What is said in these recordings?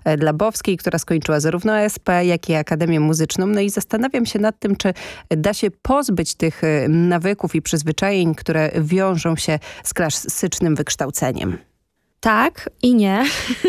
Dlabowskiej, która skończyła zarówno SP, jak i Akademię Muzyczną. No i zastanawiam się nad tym, czy da się pozbyć tych nawyków i przyzwyczajeń, które wiążą się z klasycznym wykształceniem. Tak i nie.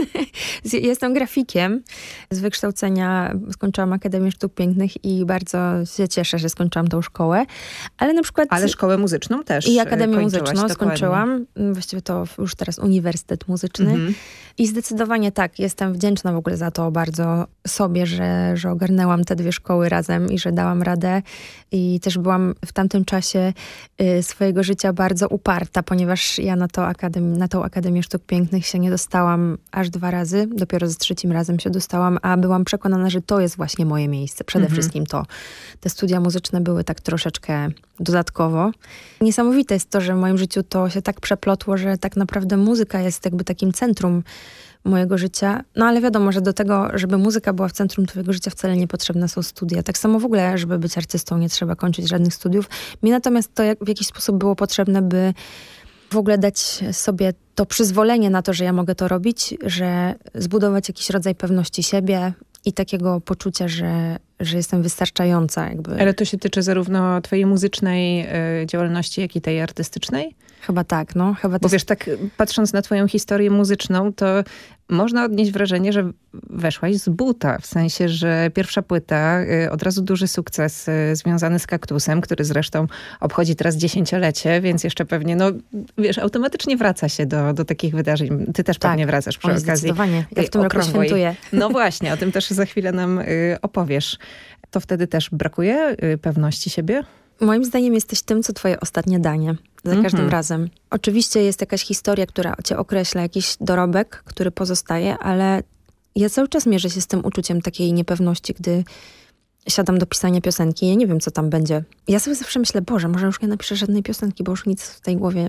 Jestem grafikiem z wykształcenia. Skończyłam Akademię Sztuk Pięknych i bardzo się cieszę, że skończyłam tą szkołę. Ale na przykład... Ale szkołę muzyczną też i Akademię Muzyczną dokładnie. skończyłam. Właściwie to już teraz Uniwersytet Muzyczny. I zdecydowanie tak, jestem wdzięczna w ogóle za to bardzo sobie, że ogarnęłam te dwie szkoły razem i że dałam radę. I też byłam w tamtym czasie swojego życia bardzo uparta, ponieważ ja na tą Akademię Sztuk Pięknych się nie dostałam aż 2 razy. Dopiero z 3. razem się dostałam, a byłam przekonana, że to jest właśnie moje miejsce. Przede wszystkim to. Te studia muzyczne były tak troszeczkę dodatkowo. Niesamowite jest to, że w moim życiu to się tak przeplotło, że tak naprawdę muzyka jest jakby takim centrum mojego życia. No ale wiadomo, że do tego, żeby muzyka była w centrum twojego życia, wcale niepotrzebne są studia. Tak samo w ogóle, żeby być artystą, nie trzeba kończyć żadnych studiów. Mi natomiast to w jakiś sposób było potrzebne, by w ogóle dać sobie to przyzwolenie na to, że ja mogę to robić, że zbudować jakiś rodzaj pewności siebie i takiego poczucia, że jestem wystarczająca. Jakby. Ale to się tyczy zarówno twojej muzycznej działalności, jak i tej artystycznej? Chyba tak, no. Bo wiesz, tak patrząc na twoją historię muzyczną, to można odnieść wrażenie, że weszłaś z buta. W sensie, że pierwsza płyta, od razu duży sukces związany z Kaktusem, który zresztą obchodzi teraz 10-lecie, więc jeszcze pewnie, no wiesz, automatycznie wraca się do takich wydarzeń. Ty też pewnie wracasz przy okazji. Zdecydowanie. Ja w tym roku świętuję. No właśnie, o tym też za chwilę nam opowiesz. To wtedy też brakuje pewności siebie? Moim zdaniem jesteś tym, co twoje ostatnie danie. Za każdym razem. Oczywiście jest jakaś historia, która cię określa, jakiś dorobek, który pozostaje, ale ja cały czas mierzę się z tym uczuciem takiej niepewności, gdy siadam do pisania piosenki. Ja nie wiem, co tam będzie. Ja sobie zawsze myślę, Boże, może już nie napiszę żadnej piosenki, bo już nic w tej głowie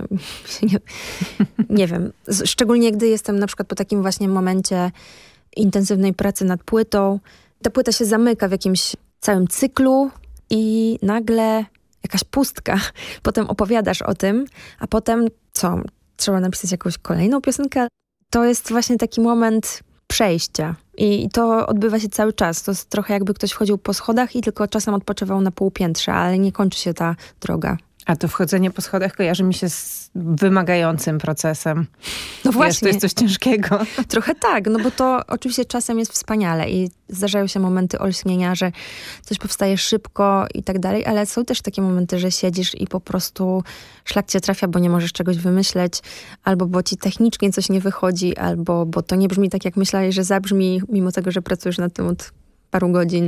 nie wiem. Szczególnie gdy jestem na przykład po takim właśnie momencie intensywnej pracy nad płytą. Ta płyta się zamyka w jakimś całym cyklu i nagle jakaś pustka. Potem opowiadasz o tym, a potem co? Trzeba napisać jakąś kolejną piosenkę? To jest właśnie taki moment przejścia. I to odbywa się cały czas. To jest trochę jakby ktoś wchodził po schodach i tylko czasem odpoczywał na półpiętrze, ale nie kończy się ta droga. A to wchodzenie po schodach kojarzy mi się z wymagającym procesem. No właśnie. Wiesz, to jest coś ciężkiego. Trochę tak, no bo to oczywiście czasem jest wspaniale i zdarzają się momenty olśnienia, że coś powstaje szybko i tak dalej, ale są też takie momenty, że siedzisz i po prostu szlak cię trafia, bo nie możesz czegoś wymyśleć, albo bo ci technicznie coś nie wychodzi, albo bo to nie brzmi tak, jak myślałeś, że zabrzmi, mimo tego, że pracujesz nad tym od paru godzin.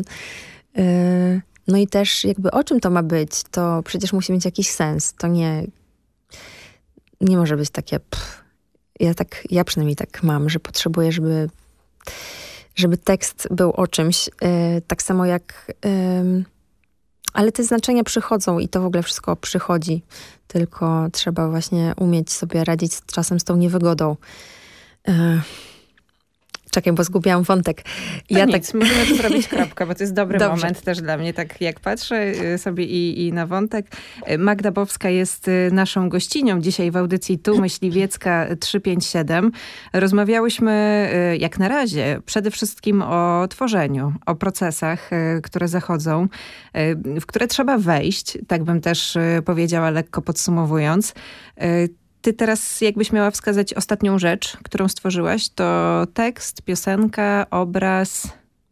No i też jakby o czym to ma być, to przecież musi mieć jakiś sens. To nie może być takie ja przynajmniej tak mam, że potrzebuję, żeby tekst był o czymś. Tak samo jak ale te znaczenia przychodzą i to w ogóle wszystko przychodzi. Tylko trzeba właśnie umieć sobie radzić czasem z tą niewygodą. Czekaj, bo zgubiłam wątek. Możemy tu zrobić kropkę, bo to jest dobry Dobrze. moment też dla mnie, tak jak patrzę sobie i na wątek. Magda Bowska jest naszą gościnią dzisiaj w audycji Tu Myśliwiecka 357. Rozmawiałyśmy jak na razie przede wszystkim o tworzeniu, o procesach, które zachodzą, w które trzeba wejść, tak bym też powiedziała, lekko podsumowując. Ty teraz, jakbyś miała wskazać ostatnią rzecz, którą stworzyłaś, to tekst, piosenka, obraz.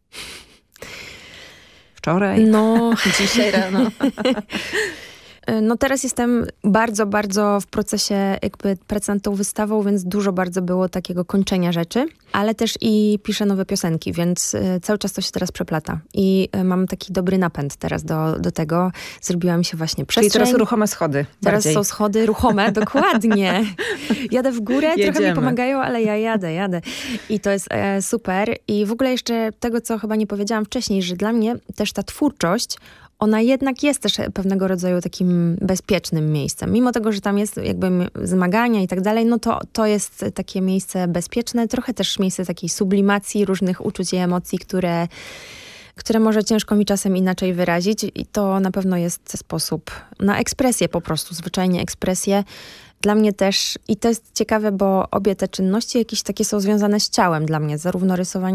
Wczoraj? No. Dzisiaj rano. No teraz jestem bardzo, bardzo w procesie jakby pracy nad tą wystawą, więc dużo bardzo było takiego kończenia rzeczy, ale też i piszę nowe piosenki, więc cały czas to się teraz przeplata. I mam taki dobry napęd teraz do tego. Zrobiła mi się właśnie przestrzeń. Czyli teraz ruchome schody. Teraz bardziej. są schody ruchome, dokładnie. Jadę w górę, trochę mi pomagają, ale ja jadę. I to jest super. I w ogóle jeszcze tego, co chyba nie powiedziałam wcześniej, że dla mnie też ta twórczość, ona jednak jest też pewnego rodzaju takim bezpiecznym miejscem. Mimo tego, że tam jest jakby zmagania i tak dalej, no to jest takie miejsce bezpieczne, trochę też miejsce takiej sublimacji różnych uczuć i emocji, które może ciężko mi czasem inaczej wyrazić i to na pewno jest sposób na ekspresję po prostu, zwyczajnie ekspresję. Dla mnie też, i to jest ciekawe, bo obie te czynności jakieś takie są związane z ciałem dla mnie, zarówno rysowanie